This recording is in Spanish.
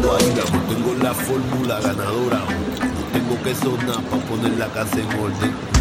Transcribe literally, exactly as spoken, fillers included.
todo ahí, mi amor. Tengo la fórmula ganadora. No tengo que sonar para poner la casa en orden.